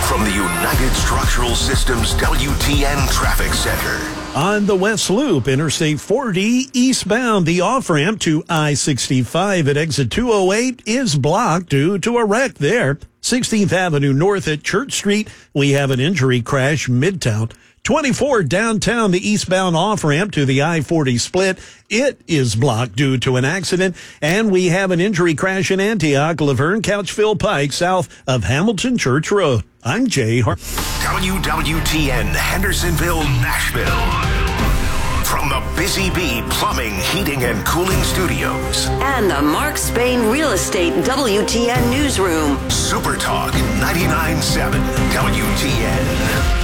from the United Structural Systems WTN Traffic Center. On the West Loop, Interstate 40 eastbound, the off-ramp to I-65 at exit 208 is blocked due to a wreck there. 16th Avenue North at Church Street, we have an injury crash midtown. 24 downtown, the eastbound off-ramp to the I-40 split. It is blocked due to an accident. And we have an injury crash in Antioch, Laverne, Couchville Pike, south of Hamilton Church Road. I'm Jay Harper. WWTN Hendersonville, Nashville. From the Busy Bee Plumbing, Heating, and Cooling Studios. And the Mark Spain Real Estate WTN Newsroom. Super Talk 99.7 WTN.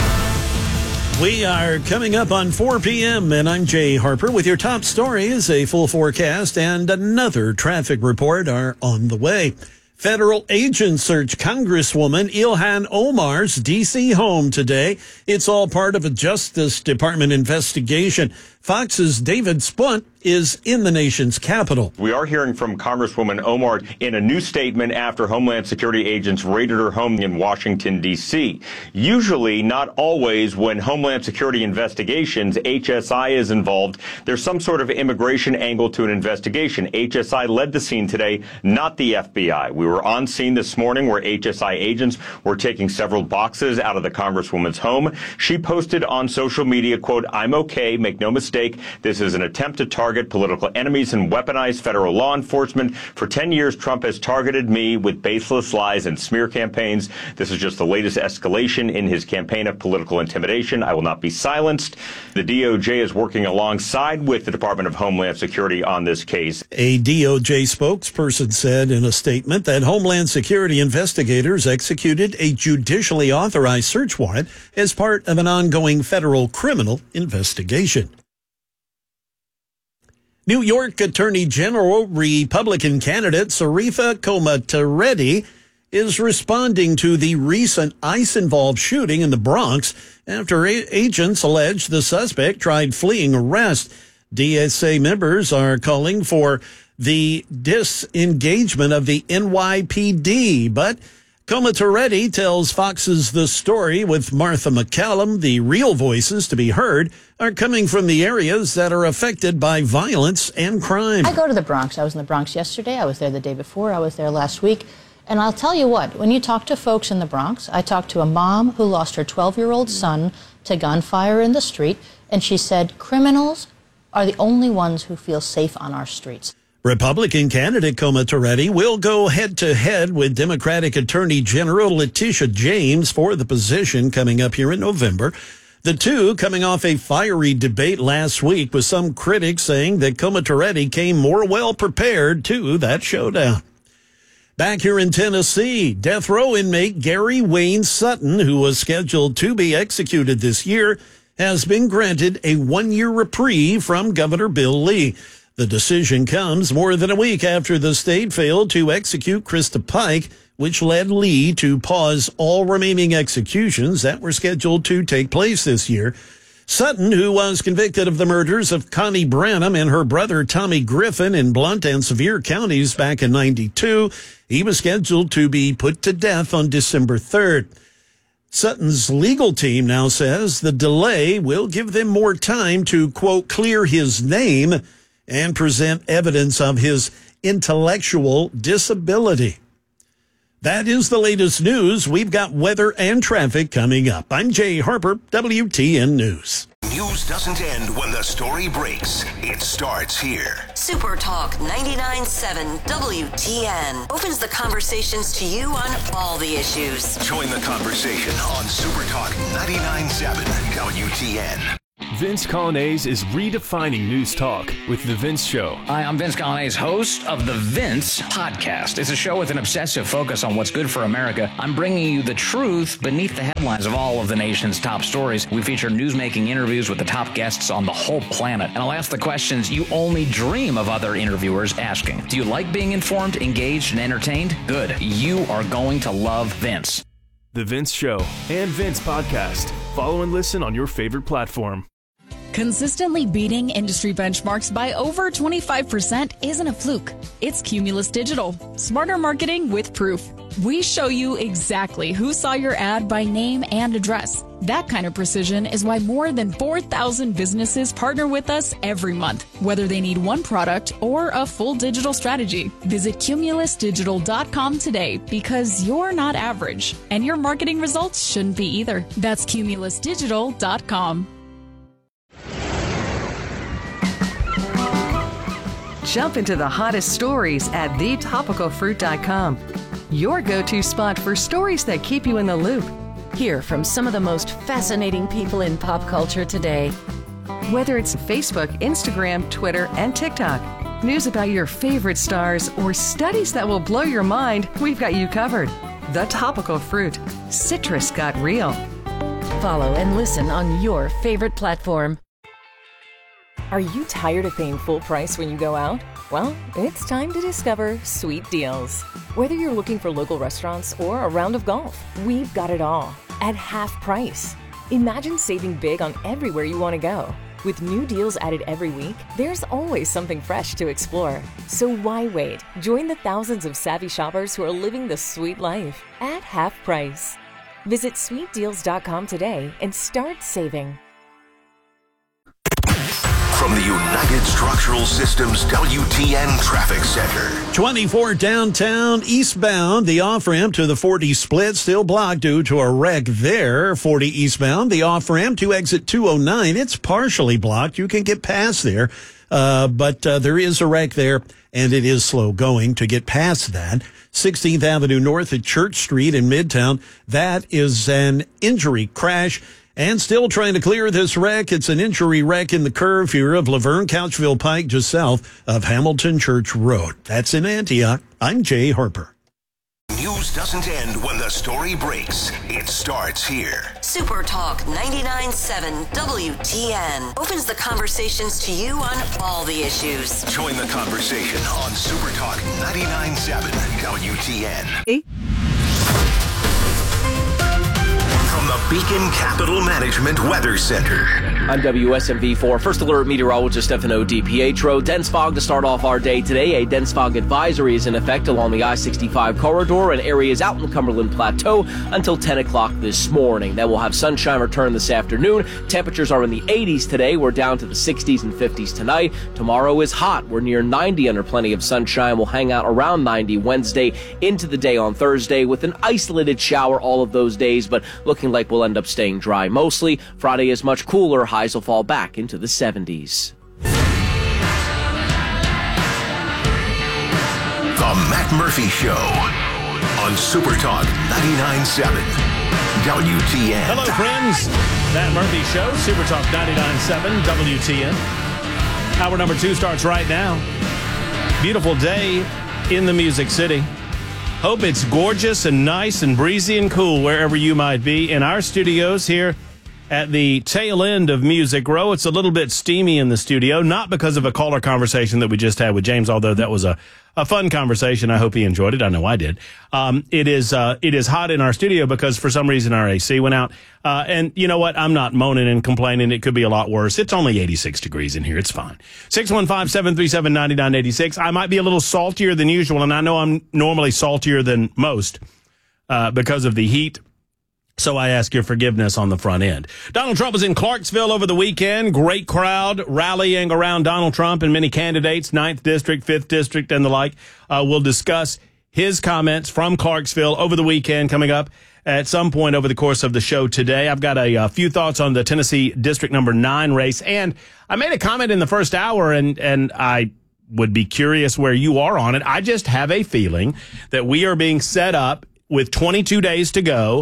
We are coming up on 4 p.m., and I'm Jay Harper with your top stories. A full forecast and another traffic report are on the way. Federal agents search Congresswoman Ilhan Omar's D.C. home today. It's all part of a Justice Department investigation. Fox's David Spunt is in the nation's capital. We are hearing from Congresswoman Omar in a new statement after Homeland Security agents raided her home in Washington, D.C. Usually, not always, when Homeland Security investigations, HSI is involved. There's some sort of immigration angle to an investigation. HSI led the scene today, not the FBI. We were on scene this morning where HSI agents were taking several boxes out of the Congresswoman's home. She posted on social media, quote, "I'm okay, make no mistake. This is an attempt to target political enemies and weaponize federal law enforcement. For 10 years, Trump has targeted me with baseless lies and smear campaigns. This is just the latest escalation in his campaign of political intimidation. I will not be silenced." The DOJ is working alongside with the Department of Homeland Security on this case. A DOJ spokesperson said in a statement that Homeland Security investigators executed a judicially authorized search warrant as part of an ongoing federal criminal investigation. New York Attorney General Republican candidate Sarifa Komatareddy is responding to the recent ICE-involved shooting in the Bronx after agents allege the suspect tried fleeing arrest. DSA members are calling for the disengagement of the NYPD, but Komatareddy tells Fox's The Story with Martha McCallum the real voices to be heard are coming from the areas that are affected by violence and crime. I go to the Bronx. I was in the Bronx yesterday. I was there the day before. I was there last week. And I'll tell you what, when you talk to folks in the Bronx, I talked to a mom who lost her 12-year-old son to gunfire in the street, and she said criminals are the only ones who feel safe on our streets. Republican candidate Komatareddy will go head-to-head with Democratic Attorney General Letitia James for the position coming up here in November. The two coming off a fiery debate last week with some critics saying that Komatareddy came more well-prepared to that showdown. Back here in Tennessee, death row inmate Gary Wayne Sutton, who was scheduled to be executed this year, has been granted a one-year reprieve from Governor Bill Lee. The decision comes more than a week after the state failed to execute Krista Pike, which led Lee to pause all remaining executions that were scheduled to take place this year. Sutton, who was convicted of the murders of Connie Branham and her brother Tommy Griffin in Blount and Sevier counties back in '92, he was scheduled to be put to death on December 3rd. Sutton's legal team now says the delay will give them more time to, quote, clear his name and present evidence of his intellectual disability. That is the latest news. We've got weather and traffic coming up. I'm Jay Harper, WTN News. News doesn't end when the story breaks. It starts here. Super Talk 99.7 WTN opens the conversations to you on all the issues. Join the conversation on Super Talk 99.7 WTN. Vince Colonnese is redefining news talk with The Vince Show. Hi, I'm Vince Colonnese, host of The Vince Podcast. It's a show with an obsessive focus on what's good for America. I'm bringing you the truth beneath the headlines of all of the nation's top stories. We feature newsmaking interviews with the top guests on the whole planet. And I'll ask the questions you only dream of other interviewers asking. Do you like being informed, engaged, and entertained? Good. You are going to love Vince. The Vince Show and Vince Podcast. Follow and listen on your favorite platform. Consistently beating industry benchmarks by over 25% isn't a fluke. It's Cumulus Digital. Smarter marketing with proof. We show you exactly who saw your ad by name and address. That kind of precision is why more than 4,000 businesses partner with us every month, whether they need one product or a full digital strategy. Visit cumulusdigital.com today because you're not average, and your marketing results shouldn't be either. That's cumulusdigital.com. Jump into the hottest stories at thetopicalfruit.com. Your go-to spot for stories that keep you in the loop. Hear from some of the most fascinating people in pop culture today. Whether it's Facebook, Instagram, Twitter, and TikTok, news about your favorite stars, or studies that will blow your mind, we've got you covered. The Topical Fruit. Citrus got real. Follow and listen on your favorite platform. Are you tired of paying full price when you go out? Well, it's time to discover Sweet Deals. Whether you're looking for local restaurants or a round of golf, we've got it all at half price. Imagine saving big on everywhere you want to go. With new deals added every week, there's always something fresh to explore. So why wait? Join the thousands of savvy shoppers who are living the sweet life at half price. Visit sweetdeals.com today and start saving. From the United Structural Systems WTN Traffic Center. 24 downtown eastbound, the off-ramp to the 40 split still blocked due to a wreck there. 40 eastbound, the off-ramp to exit 209. It's partially blocked. You can get past there, but there is a wreck there, and it is slow going to get past that. 16th Avenue North at Church Street in Midtown. That is an injury crash. And still trying to clear this wreck. It's an injury wreck in the curve here of Laverne Couchville Pike just south of Hamilton Church Road. That's in Antioch. I'm Jay Harper. News doesn't end when the story breaks. It starts here. Super Talk 99.7 WTN opens the conversations to you on all the issues. Join the conversation on Super Talk 99.7 WTN. From the Beacon Capital Management Weather Center. I'm WSMV4 First Alert Meteorologist Stefano DiPietro. Dense fog to start off our day today. A dense fog advisory is in effect along the I-65 corridor and areas out in the Cumberland Plateau until 10 o'clock this morning. Then we'll have sunshine return this afternoon. Temperatures are in the 80s today. We're down to the 60s and 50s tonight. Tomorrow is hot. We're near 90 under plenty of sunshine. We'll hang out around 90 Wednesday into the day on Thursday with an isolated shower all of those days, but looking like we'll end up staying dry mostly. Friday is much cooler. Highs will fall back into the 70s. The Matt Murphy Show on Super Talk 99.7 WTN. Hello, friends. Matt Murphy Show, Super Talk 99.7 WTN. Hour number 2 starts right now. Beautiful day in the Music City. Hope it's gorgeous and nice and breezy and cool wherever you might be. In our studios here at the tail end of Music Row, it's a little bit steamy in the studio, not because of a caller conversation that we just had with James, although that was a fun conversation. I hope he enjoyed it. I know I did. It is hot in our studio because for some reason our AC went out. And you know what? I'm not moaning and complaining. It could be a lot worse. It's only 86 degrees in here. It's fine. 615-737-9986. I might be a little saltier than usual, and I know I'm normally saltier than most because of the heat. So I ask your forgiveness on the front end. Donald Trump was in Clarksville over the weekend. Great crowd rallying around Donald Trump and many candidates, 9th District, 5th District, and the like. We'll discuss his comments from Clarksville over the weekend coming up at some point over the course of the show today. I've got a few thoughts on the Tennessee District number 9 race. And I made a comment in the first hour, and I would be curious where you are on it. I just have a feeling that we are being set up with 22 days to go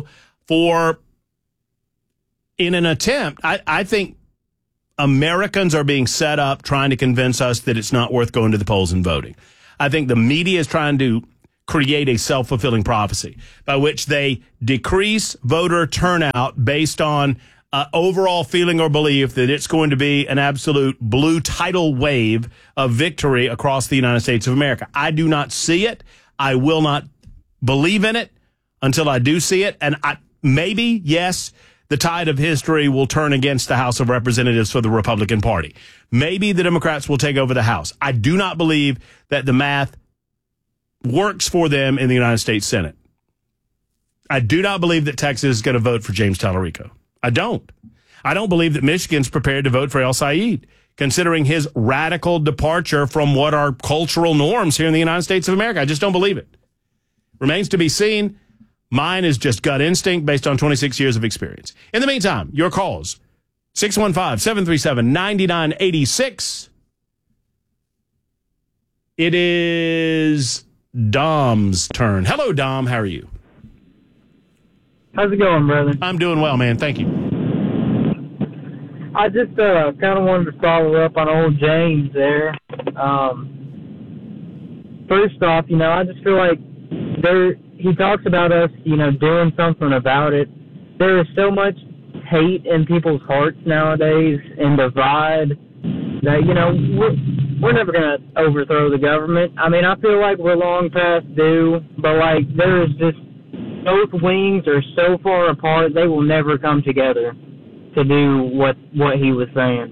in an attempt. I think Americans are being set up trying to convince us that it's not worth going to the polls and voting. I think the media is trying to create a self-fulfilling prophecy by which they decrease voter turnout based on overall feeling or belief that it's going to be an absolute blue tidal wave of victory across the United States of America. I do not see it. I will not believe in it until I do see it. And maybe, yes, the tide of history will turn against the House of Representatives for the Republican Party. Maybe the Democrats will take over the House. I do not believe that the math works for them in the United States Senate. I do not believe that Texas is going to vote for James Tallarico. I don't. I don't believe that Michigan's prepared to vote for El Said, considering his radical departure from what are cultural norms here in the United States of America. I just don't believe it. Remains to be seen. Mine is just gut instinct based on 26 years of experience. In the meantime, your calls, 615-737-9986. It is Dom's turn. Hello, Dom. How are you? How's it going, brother? I'm doing well, man. Thank you. I just kind of wanted to follow up on old James there. First off, I just feel like he talks about us, doing something about it. There is so much hate in people's hearts nowadays and divide that, we're never going to overthrow the government. I mean, I feel like we're long past due, but, there is just both wings are so far apart, they will never come together to do what he was saying.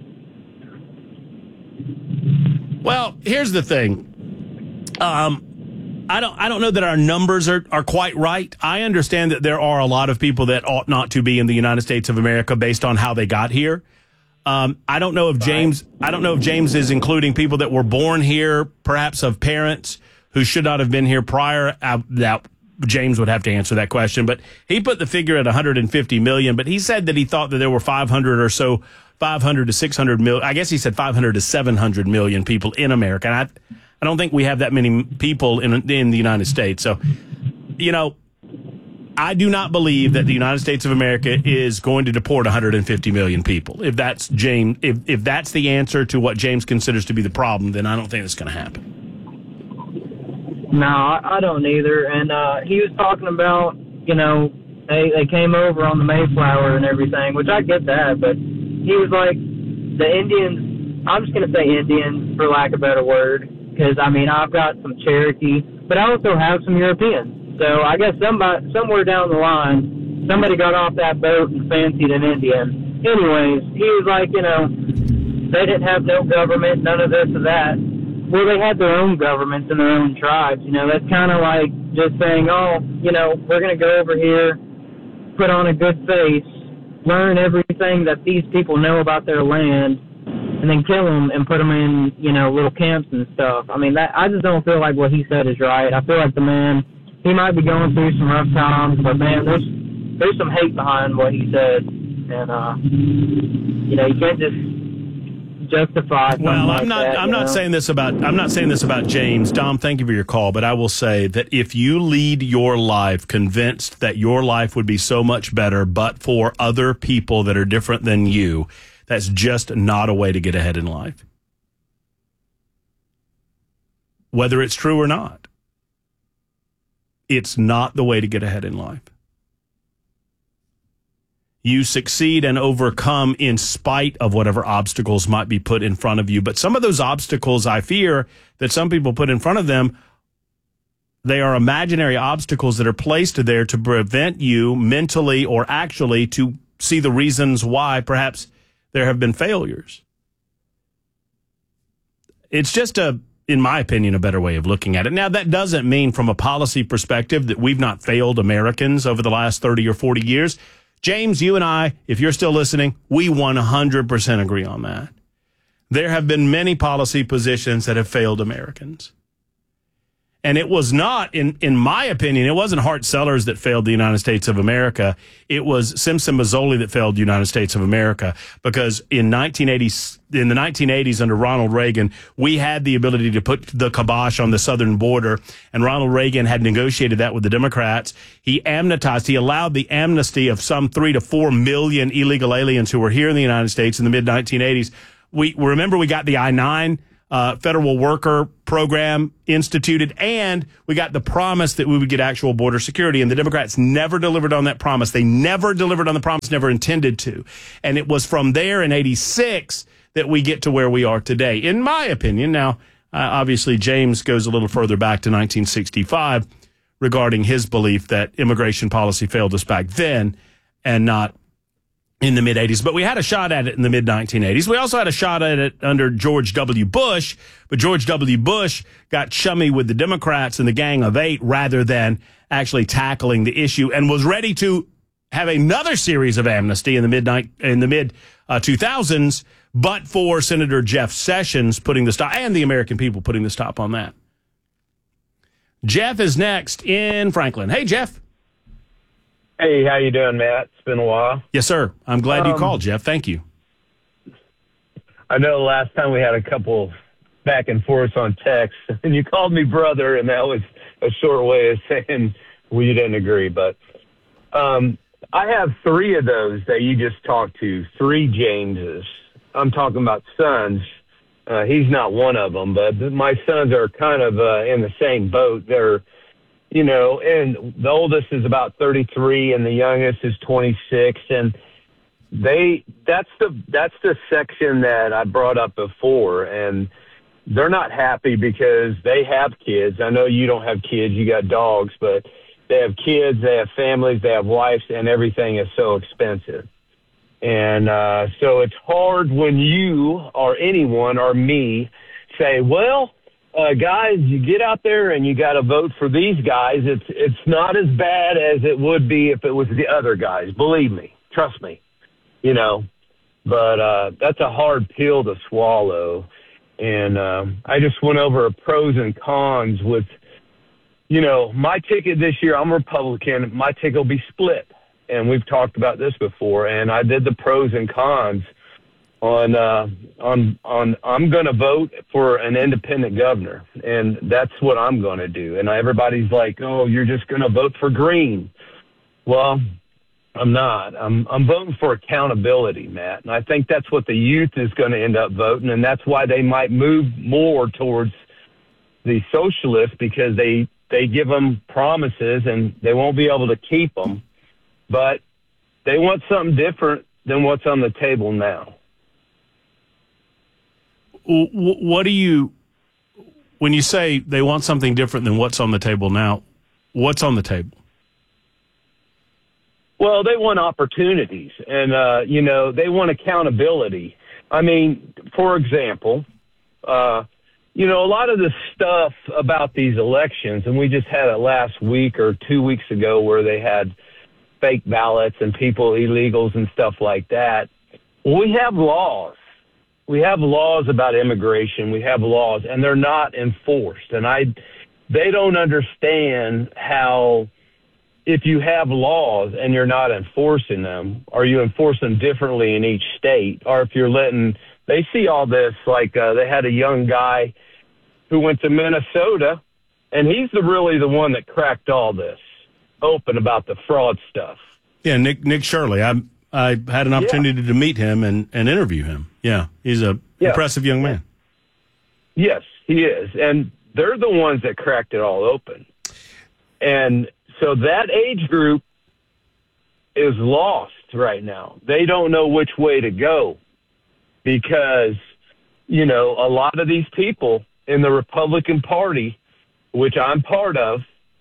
Well, here's the thing. I don't know that our numbers are quite right. I understand that there are a lot of people that ought not to be in the United States of America based on how they got here. I don't know if James is including people that were born here, perhaps of parents who should not have been here prior. That James would have to answer that question, but he put the figure at 150 million, but he said that he thought that there were 500 or so, 500 to 600 million. I guess he said 500 to 700 million people in America. And I don't think we have that many people in the United States. So, I do not believe that the United States of America is going to deport 150 million people. If that's James, if that's the answer to what James considers to be the problem, then I don't think it's going to happen. No, I don't either. And he was talking about, they came over on the Mayflower and everything, which I get that, but he was like, the Indians, I'm just going to say Indians for lack of a better word, because, I've got some Cherokee, but I also have some Europeans. So I guess somewhere down the line, somebody got off that boat and fancied an Indian. Anyways, he was like, they didn't have no government, none of this or that. Well, they had their own governments and their own tribes. That's kind of like just saying, we're going to go over here, put on a good face, learn everything that these people know about their land, and then kill them and put them in, little camps and stuff. I just don't feel like what he said is right. I feel like the man, he might be going through some rough times, but man, there's some hate behind what he said, and you can't just justify. Well, I'm not saying this about James. Dom, thank you for your call, but I will say that if you lead your life convinced that your life would be so much better, but for other people that are different than you, that's just not a way to get ahead in life. Whether it's true or not. It's not the way to get ahead in life. You succeed and overcome in spite of whatever obstacles might be put in front of you. But some of those obstacles, I fear, that some people put in front of them, they are imaginary obstacles that are placed there to prevent you mentally or actually to see the reasons why perhaps there have been failures. It's just in my opinion, a better way of looking at it. Now, that doesn't mean from a policy perspective that we've not failed Americans over the last 30 or 40 years. James, you and I, if you're still listening, we 100% agree on that. There have been many policy positions that have failed Americans. And it was not, in my opinion, it wasn't Hart Sellers that failed the United States of America. It was Simpson Mazzoli that failed the United States of America, because in the 1980s under Ronald Reagan, we had the ability to put the kibosh on the southern border, and Ronald Reagan had negotiated that with the Democrats. He allowed the amnesty of some 3 to 4 million illegal aliens who were here in the United States in the mid-1980s. We got the I-9 federal worker program instituted, and we got the promise that we would get actual border security, and the Democrats never delivered on that promise. They never delivered on the promise, never intended to. And it was from there in 86 that we get to where we are today, in my opinion. Now, obviously, James goes a little further back to 1965 regarding his belief that immigration policy failed us back then and not in the mid-'80s, but we had a shot at it in the mid-1980s. We also had a shot at it under George W. Bush, but George W. Bush id chummy with the Democrats and the Gang of Eight rather than actually tackling the issue, and was ready to have another series of amnesty in the mid-2000s, but for Senator Jeff Sessions putting the stop, and the American people putting the stop on that. Jeff is next in Franklin. Hey, Jeff. Hey, how you doing, Matt? It's been a while. Yes, sir. I'm glad you called, Jeff. Thank you. I know last time we had a couple back and forth on text, and you called me brother, and that was a short way of saying we didn't agree. But I have three of those that you just talked to, three Jameses. I'm talking about sons. He's not one of them, but my sons are kind of in the same boat. They're, and the oldest is about 33 and the youngest is 26. And that's the section that I brought up before. And they're not happy because they have kids. I know you don't have kids, you got dogs, but they have kids, they have families, they have wives, and everything is so expensive. And so it's hard when you or anyone or me say, well, guys, you get out there and you got to vote for these guys. It's not as bad as it would be if it was the other guys. Believe me. Trust me. But that's a hard pill to swallow. And I just went over pros and cons with, my ticket this year, I'm Republican. My ticket will be split. And we've talked about this before. And I did the pros and cons on I'm going to vote for an independent governor, and that's what I'm going to do. And everybody's like, oh, you're just going to vote for Green. Well, I'm not. I'm voting for accountability, Matt. And I think that's what the youth is going to end up voting, and that's why they might move more towards the socialists, because they give them promises and they won't be able to keep them. But they want something different than what's on the table now. What do you, when you say they want something different than what's on the table now, what's on the table? Well, they want opportunities and, they want accountability. I mean, for example, a lot of the stuff about these elections, and we just had it last week or 2 weeks ago where they had fake ballots and people, illegals and stuff like that. Well, we have laws. We have laws about immigration. We have laws, and they're not enforced. And they don't understand how, if you have laws and you're not enforcing them, or you enforce them differently in each state, or if you're they see all this, like they had a young guy who went to Minnesota, and he's really the one that cracked all this open about the fraud stuff. Yeah, Nick Shirley. I had an opportunity to meet him and interview him. Yeah, he's a impressive young man. Yes, he is. And they're the ones that cracked it all open. And so that age group is lost right now. They don't know which way to go because, a lot of these people in the Republican Party, which I'm part of,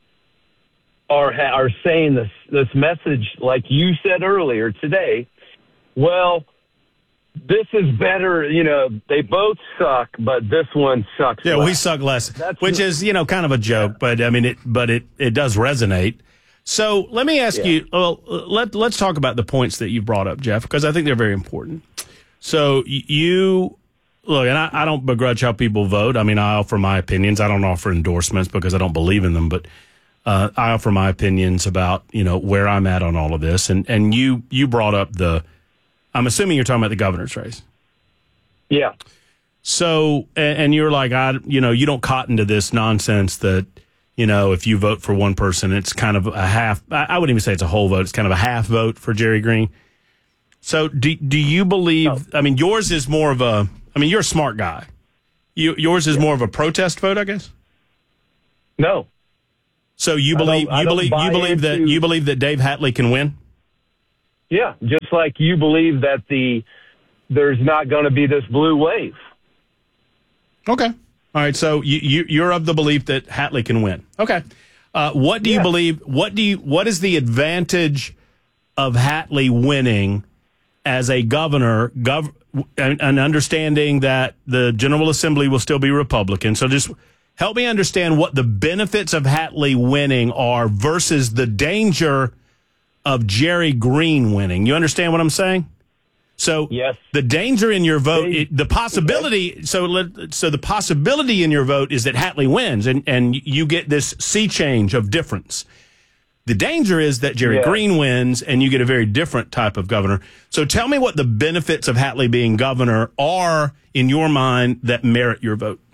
are saying this message, like you said earlier today. Well, this is better. They both suck, but this one sucks. Yeah, less. We suck less, which is kind of a joke, but I mean it does resonate. So let me ask you. Well, let's talk about the points that you brought up, Jeff, because I think they're very important. So you look, and I don't begrudge how people vote. I mean, I offer my opinions. I don't offer endorsements because I don't believe in them, but I offer my opinions about, where I'm at on all of this. And you brought up I'm assuming you're talking about the governor's race. Yeah. So, and you're like, you don't cotton to this nonsense that, if you vote for one person, it's kind of a half, I wouldn't even say it's a whole vote. It's kind of a half vote for Jerry Green. So do you believe, I mean, yours is more of you're a smart guy. Yours is more of a protest vote, I guess? No. So you believe that Dave Hatley can win? Yeah, just like you believe that there's not going to be this blue wave. Okay. All right. So you're of the belief that Hatley can win. Okay. What do you believe? What is the advantage of Hatley winning as a governor, and understanding that the General Assembly will still be Republican. So just help me understand what the benefits of Hatley winning are versus the danger of Jerry Green winning. You understand what I'm saying? So yes. The danger in your vote, the possibility. So the possibility in your vote is that Hatley wins, and you get this sea change of difference. The danger is that Jerry Green wins, and you get a very different type of governor. So tell me what the benefits of Hatley being governor are in your mind that merit your vote.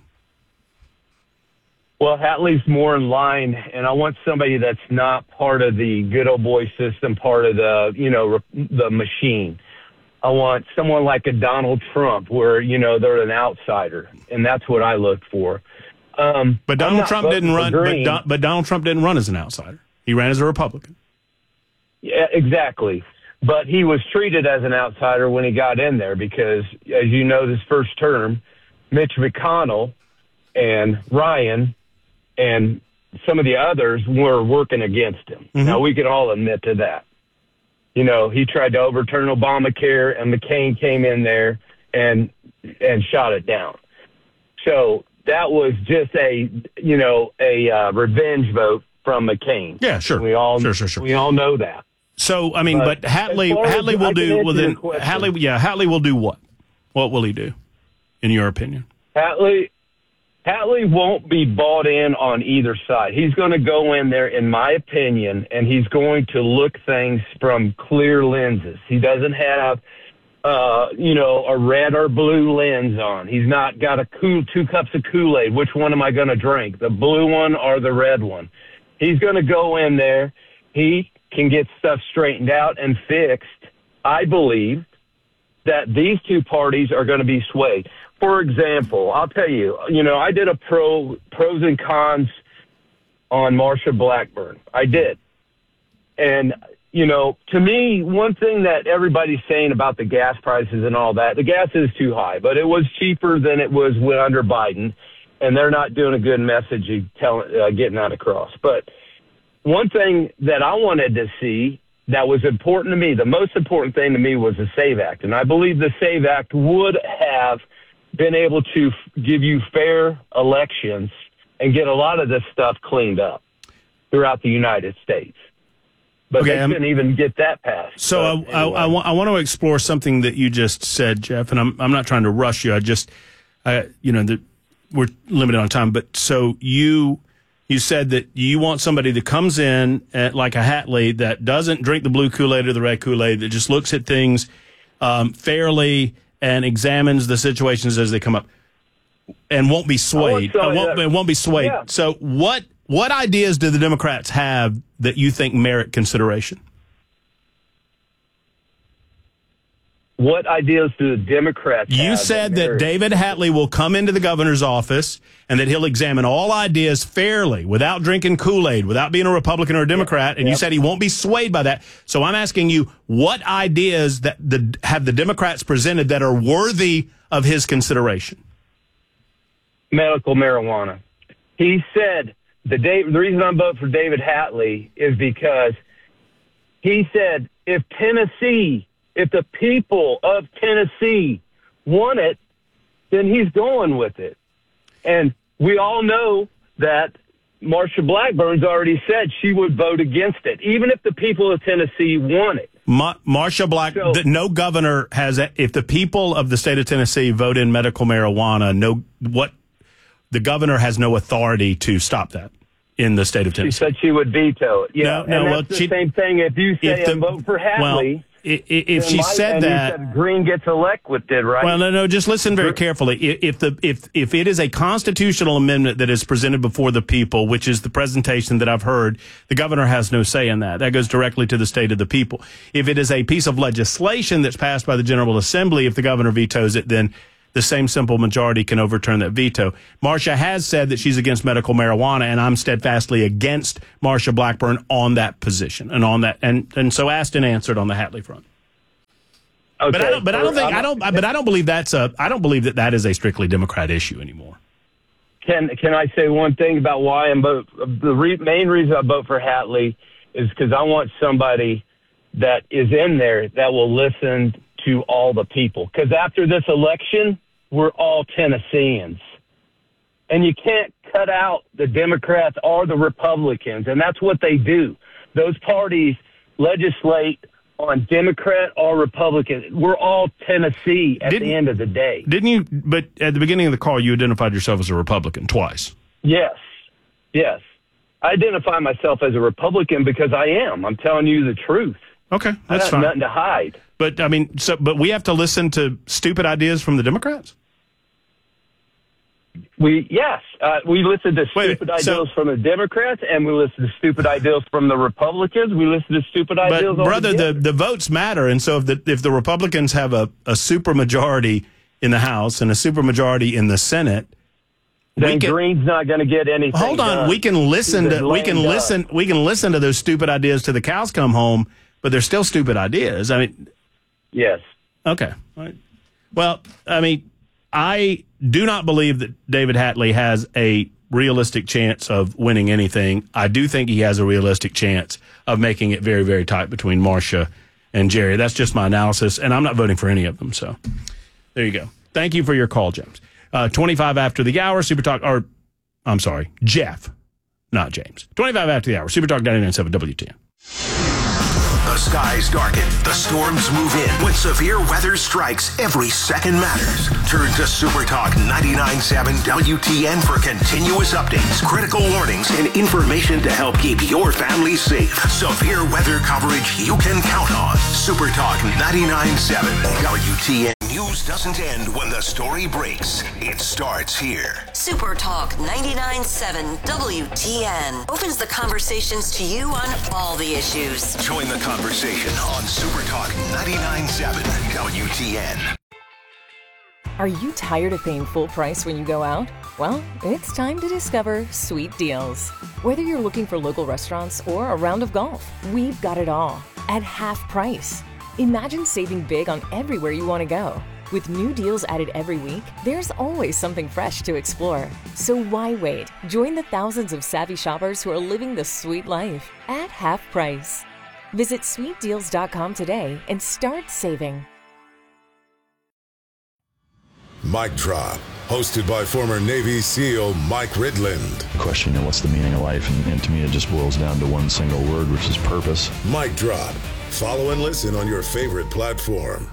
Well, Hatley's more in line, and I want somebody that's not part of the good old boy system, part of the machine. I want someone like a Donald Trump, where they're an outsider, and that's what I look for. But Donald Trump didn't run. But Donald Trump didn't run as an outsider. He ran as a Republican. Yeah, exactly. But he was treated as an outsider when he got in there because, as you know, this first term, Mitch McConnell and Ryan and some of the others were working against him. Mm-hmm. Now, we can all admit to that. He tried to overturn Obamacare, and McCain came in there and shot it down. So that was just a revenge vote from McCain. Yeah, sure. We all know that. So, I mean, but Hatley will do, well then, Hatley will do what? What will he do, in your opinion? Hatley won't be bought in on either side. He's going to go in there, in my opinion, and he's going to look things from clear lenses. He doesn't have, a red or blue lens on. He's not got 2 cups of Kool-Aid. Which one am I going to drink, the blue one or the red one? He's going to go in there. He can get stuff straightened out and fixed. I believe that these two parties are going to be swayed. For example, I'll tell you, I did a pros and cons on Marsha Blackburn. I did. And, to me, one thing that everybody's saying about the gas prices and all that, the gas is too high, but it was cheaper than it was under Biden, and they're not doing a good message getting that across. But one thing that I wanted to see that was important to me, the most important thing to me was the SAVE Act. And I believe the SAVE Act would have been able to give you fair elections and get a lot of this stuff cleaned up throughout the United States. But they couldn't even get that passed. So I want to explore something that you just said, Jeff, and I'm not trying to rush you. We're limited on time, but so you said that you want somebody that comes in like a Hatley that doesn't drink the blue Kool-Aid or the red Kool-Aid, that just looks at things fairly and examines the situations as they come up and won't be swayed. Won't be swayed. Yeah. So what ideas do the Democrats have that you think merit consideration? What ideas do the Democrats have? You said that David Hatley will come into the governor's office and that he'll examine all ideas fairly without drinking Kool-Aid, without being a Republican or a Democrat, and you said he won't be swayed by that. So I'm asking you, what ideas have the Democrats presented that are worthy of his consideration? Medical marijuana. He said the reason I'm voting for David Hatley is because he said if the people of Tennessee want it, then he's going with it. And we all know that Marsha Blackburn's already said she would vote against it, even if the people of Tennessee want it. Marsha no governor has, if the people of the state of Tennessee vote in medical marijuana, the governor has no authority to stop that in the state of Tennessee. She said she would veto it. Yeah, that's the same thing if you say vote for Hatley. If she said that, you said Green gets elected, right? Well, no. Just listen very carefully. If it is a constitutional amendment that is presented before the people, which is the presentation that I've heard, the governor has no say in that. That goes directly to the state of the people. If it is a piece of legislation that's passed by the General Assembly, if the governor vetoes it, then the same simple majority can overturn that veto. Marsha has said that she's against medical marijuana, and I'm steadfastly against Marsha Blackburn on that position and on that, and so asked and answered on the Hatley front. Okay, I don't believe that is a strictly Democrat issue anymore. Can I say one thing about why I'm main reason I vote for Hatley is because I want somebody that is in there that will listen to all the people. Because after this election, we're all Tennesseans. And you can't cut out the Democrats or the Republicans, and that's what they do. Those parties legislate on Democrat or Republican. We're all Tennessee at the end of the day. Didn't you? But at the beginning of the call, you identified yourself as a Republican twice. Yes. I identify myself as a Republican because I am. I'm telling you the truth. Okay, that's I fine. got nothing to hide. But, I mean, but we have to listen to stupid ideas from the Democrats? We listen to stupid ideas from the Democrats, and we listen to stupid ideas from the Republicans. We listen to stupid ideas. But brother, the votes matter, and so if the Republicans have a supermajority in the House and a supermajority in the Senate, then Green's not going to get anything. Hold on, done. we can listen to those stupid ideas till the cows come home, but they're still stupid ideas. I mean, yes. Okay. All right. Well, I mean, I do not believe that David Hatley has a realistic chance of winning anything. I do think he has a realistic chance of making it very, very tight between Marcia and Jerry. That's just my analysis, and I'm not voting for any of them. So there you go. Thank you for your call, James. 25 after the hour, Super Talk, or I'm sorry, Jeff, not James. 25 after the hour, Super Talk 99.7 WTN. The skies darken, the storms move in. When severe weather strikes, every second matters. Turn to Super Talk 99.7 WTN for continuous updates, critical warnings, and information to help keep your family safe. Severe weather coverage you can count on. Super Talk 99.7 WTN. News doesn't end when the story breaks. It starts here. Super Talk 99.7 WTN opens the conversations to you on all the issues. Join the conversation on Super Talk 99.7 WTN. Are you tired of paying full price when you go out? Well, it's time to discover Sweet Deals. Whether you're looking for local restaurants or a round of golf, we've got it all at half price. Imagine saving big on everywhere you want to go. With new deals added every week, there's always something fresh to explore. So why wait? Join the thousands of savvy shoppers who are living the sweet life at half price. Visit sweetdeals.com today and start saving. Mic Drop, hosted by former Navy SEAL Mike Ridland. Question, what's the meaning of life? And to me, it just boils down to one single word, which is purpose. Mic Drop. Follow and listen on your favorite platform.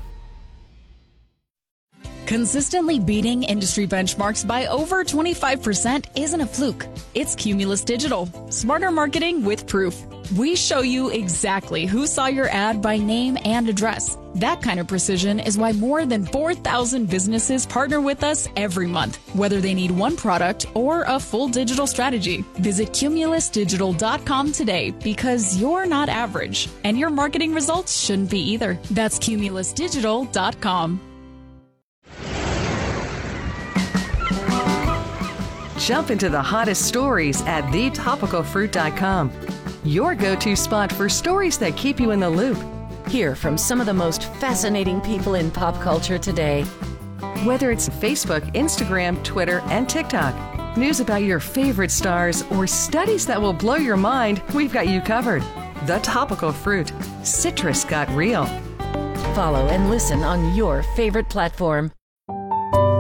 Consistently beating industry benchmarks by over 25% isn't a fluke. It's Cumulus Digital. Smarter marketing with proof. We show you exactly who saw your ad by name and address. That kind of precision is why more than 4,000 businesses partner with us every month, whether they need one product or a full digital strategy. Visit cumulusdigital.com today because you're not average, and your marketing results shouldn't be either. That's cumulusdigital.com. Jump into the hottest stories at thetopicalfruit.com. Your go-to spot for stories that keep you in the loop. Hear from some of the most fascinating people in pop culture today. Whether it's Facebook, Instagram, Twitter, and TikTok, news about your favorite stars, or studies that will blow your mind, we've got you covered. The Topical Fruit. Citrus got real. Follow and listen on your favorite platform.